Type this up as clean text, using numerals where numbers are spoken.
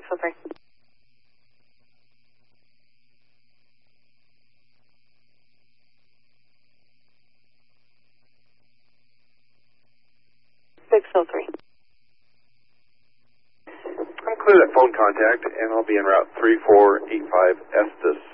603. I'm clear that phone contact, and I'll be en route 3485 Estes.